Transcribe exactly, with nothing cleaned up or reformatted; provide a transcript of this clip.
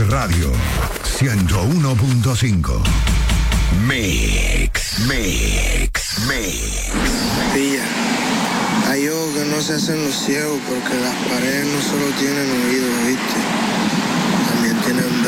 Radio ciento uno punto cinco. Mix, mix, mix. Pilla, hay ojos que no se hacen los ciegos porque las paredes no solo tienen oídos, ¿viste? También tienen